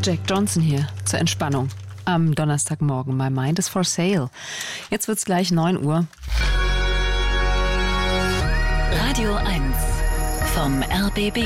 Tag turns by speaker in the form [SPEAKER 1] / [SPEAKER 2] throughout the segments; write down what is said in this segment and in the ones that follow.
[SPEAKER 1] Jack Johnson hier zur Entspannung. Am Donnerstagmorgen. My Mind is for Sale. Jetzt wird's gleich 9 Uhr.
[SPEAKER 2] Radio 1 vom RBB.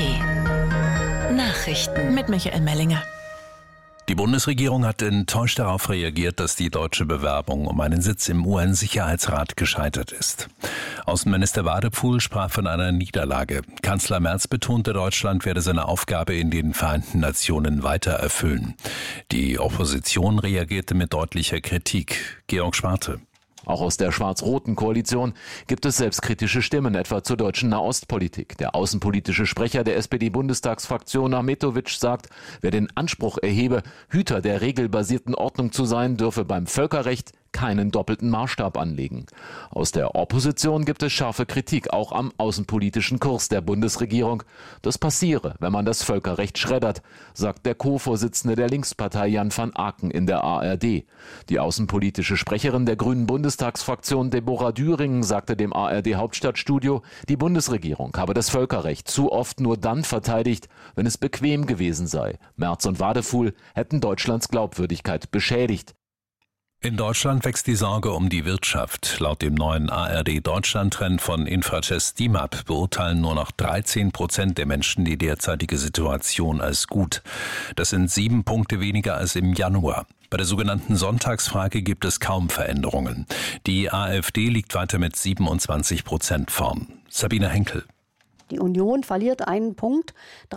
[SPEAKER 2] Nachrichten mit Michael Mellinger.
[SPEAKER 3] Die Bundesregierung hat enttäuscht darauf reagiert, dass die deutsche Bewerbung um einen Sitz im UN-Sicherheitsrat gescheitert ist. Außenminister Wadephul sprach von einer Niederlage. Kanzler Merz betonte, Deutschland werde seine Aufgabe in den Vereinten Nationen weiter erfüllen. Die Opposition reagierte mit deutlicher Kritik. Georg Schwarte.
[SPEAKER 4] Auch aus der schwarz-roten Koalition gibt es selbstkritische Stimmen, etwa zur deutschen Nahostpolitik. Der außenpolitische Sprecher der SPD-Bundestagsfraktion Ahmetovic sagt, wer den Anspruch erhebe, Hüter der regelbasierten Ordnung zu sein, dürfe beim Völkerrecht keinen doppelten Maßstab anlegen. Aus der Opposition gibt es scharfe Kritik, auch am außenpolitischen Kurs der Bundesregierung. Das passiere, wenn man das Völkerrecht schreddert, sagt der Co-Vorsitzende der Linkspartei Jan van Aken in der ARD. Die außenpolitische Sprecherin der Grünen Bundestagsfraktion Deborah Düring sagte dem ARD-Hauptstadtstudio, die Bundesregierung habe das Völkerrecht zu oft nur dann verteidigt, wenn es bequem gewesen sei. Merz und Wadephul hätten Deutschlands Glaubwürdigkeit beschädigt.
[SPEAKER 3] In Deutschland wächst die Sorge um die Wirtschaft. Laut dem neuen ARD-Deutschland-Trend von Infratest DIMAP beurteilen nur noch 13% der Menschen die derzeitige Situation als gut. Das sind 7 Punkte weniger als im Januar. Bei der sogenannten Sonntagsfrage gibt es kaum Veränderungen. Die AfD liegt weiter mit 27% vorn. Sabine Henkel.
[SPEAKER 5] Die Union verliert einen Punkt,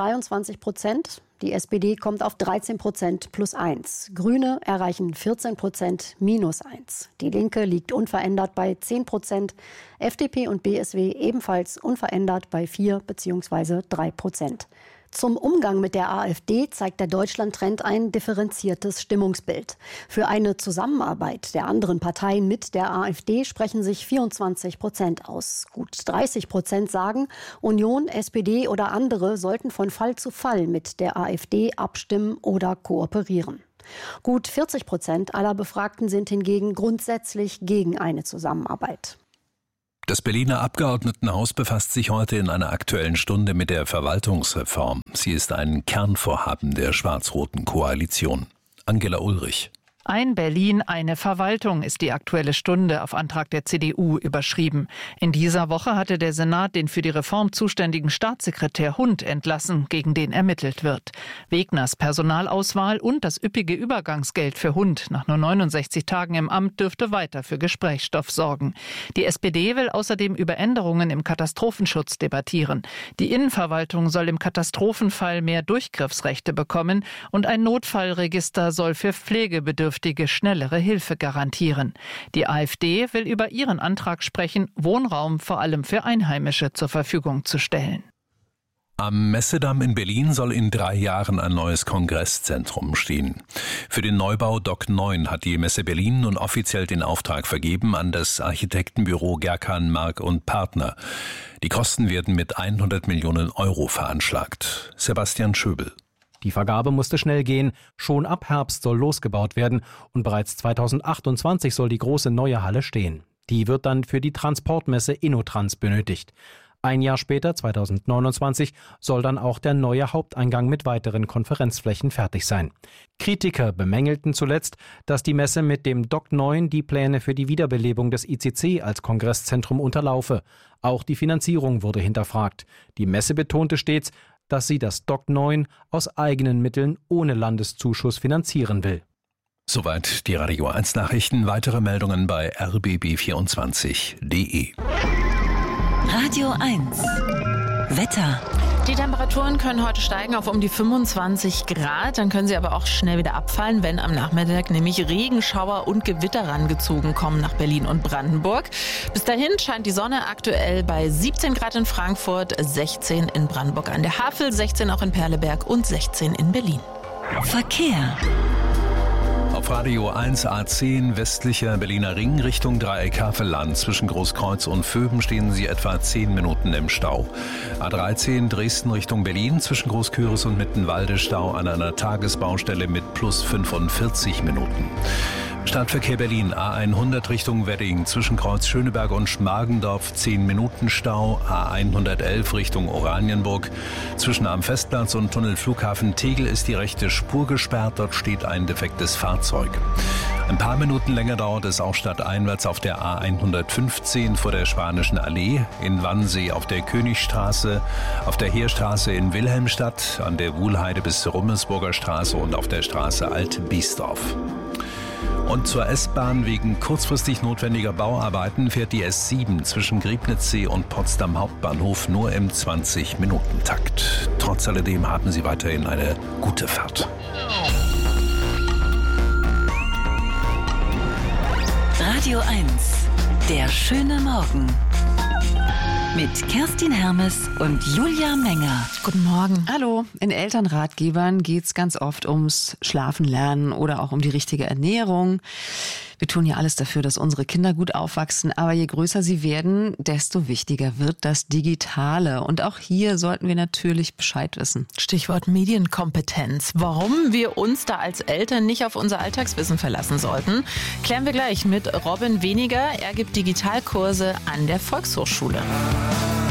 [SPEAKER 5] 23%. Die SPD kommt auf 13% plus 1. Grüne erreichen 14% minus 1. Die Linke liegt unverändert bei 10%. FDP und BSW ebenfalls unverändert bei 4 bzw. 3%. Zum Umgang mit der AfD zeigt der Deutschland-Trend ein differenziertes Stimmungsbild. Für eine Zusammenarbeit der anderen Parteien mit der AfD sprechen sich 24% aus. Gut 30% sagen, Union, SPD oder andere sollten von Fall zu Fall mit der AfD abstimmen oder kooperieren. Gut 40% aller Befragten sind hingegen grundsätzlich gegen eine Zusammenarbeit.
[SPEAKER 3] Das Berliner Abgeordnetenhaus befasst sich heute in einer Aktuellen Stunde mit der Verwaltungsreform. Sie ist ein Kernvorhaben der schwarz-roten Koalition. Angela Ulrich.
[SPEAKER 6] Ein Berlin, eine Verwaltung ist die Aktuelle Stunde auf Antrag der CDU überschrieben. In dieser Woche hatte der Senat den für die Reform zuständigen Staatssekretär Hund entlassen, gegen den ermittelt wird. Wegners Personalauswahl und das üppige Übergangsgeld für Hund nach nur 69 Tagen im Amt dürfte weiter für Gesprächsstoff sorgen. Die SPD will außerdem über Änderungen im Katastrophenschutz debattieren. Die Innenverwaltung soll im Katastrophenfall mehr Durchgriffsrechte bekommen und ein Notfallregister soll für Pflegebedürftige schnellere Hilfe garantieren. Die AfD will über ihren Antrag sprechen, Wohnraum vor allem für Einheimische zur Verfügung zu stellen.
[SPEAKER 3] Am Messedamm in Berlin soll in 3 Jahren ein neues Kongresszentrum stehen. Für den Neubau Dock 9 hat die Messe Berlin nun offiziell den Auftrag vergeben an das Architektenbüro Gerkan, Mark und Partner. Die Kosten werden mit 100 Millionen Euro veranschlagt. Sebastian Schöbel.
[SPEAKER 7] Die Vergabe musste schnell gehen. Schon ab Herbst soll losgebaut werden und bereits 2028 soll die große neue Halle stehen. Die wird dann für die Transportmesse InnoTrans benötigt. Ein Jahr später, 2029, soll dann auch der neue Haupteingang mit weiteren Konferenzflächen fertig sein. Kritiker bemängelten zuletzt, dass die Messe mit dem Dock 9 die Pläne für die Wiederbelebung des ICC als Kongresszentrum unterlaufe. Auch die Finanzierung wurde hinterfragt. Die Messe betonte stets, dass sie das Dock 9 aus eigenen Mitteln ohne Landeszuschuss finanzieren will.
[SPEAKER 3] Soweit die Radio 1 Nachrichten. Weitere Meldungen bei rbb24.de.
[SPEAKER 2] Radio 1 Wetter.
[SPEAKER 1] Die Temperaturen können heute steigen auf um die 25 Grad. Dann können sie aber auch schnell wieder abfallen, wenn am Nachmittag nämlich Regenschauer und Gewitter rangezogen kommen nach Berlin und Brandenburg. Bis dahin scheint die Sonne aktuell bei 17 Grad in Frankfurt, 16 in Brandenburg an der Havel, 16 auch in Perleberg und 16 in Berlin.
[SPEAKER 2] Verkehr.
[SPEAKER 3] Auf Radio 1 A10 westlicher Berliner Ring Richtung Dreieck Havelland. Zwischen Großkreuz und Vöben stehen Sie etwa 10 Minuten im Stau. A13 Dresden Richtung Berlin zwischen Großküritz und Mittenwalde Stau an einer Tagesbaustelle mit plus 45 Minuten. Stadtverkehr Berlin, A100 Richtung Wedding, zwischen Kreuz Schöneberg und Schmargendorf 10 Minuten Stau, A111 Richtung Oranienburg, zwischen am Festplatz und Tunnel Flughafen Tegel ist die rechte Spur gesperrt, dort steht ein defektes Fahrzeug. Ein paar Minuten länger dauert es auch stadteinwärts auf der A115 vor der Spanischen Allee, in Wannsee auf der Königstraße, auf der Heerstraße in Wilhelmstadt, an der Wuhlheide bis Rummelsburger Straße und auf der Straße Alt-Biesdorf. Und zur S-Bahn wegen kurzfristig notwendiger Bauarbeiten fährt die S7 zwischen Griebnitzsee und Potsdam Hauptbahnhof nur im 20-Minuten-Takt. Trotz alledem haben Sie weiterhin eine gute Fahrt.
[SPEAKER 2] Radio 1, der schöne Morgen. Mit Kerstin Hermes und Julia Menger.
[SPEAKER 1] Guten Morgen.
[SPEAKER 8] Hallo. In Elternratgebern geht es ganz oft ums Schlafen lernen oder auch um die richtige Ernährung. Wir tun ja alles dafür, dass unsere Kinder gut aufwachsen. Aber je größer sie werden, desto wichtiger wird das Digitale. Und auch hier sollten wir natürlich Bescheid wissen.
[SPEAKER 1] Stichwort Medienkompetenz. Warum wir uns da als Eltern nicht auf unser Alltagswissen verlassen sollten, klären wir gleich mit Robin Weniger. Er gibt Digitalkurse an der Volkshochschule.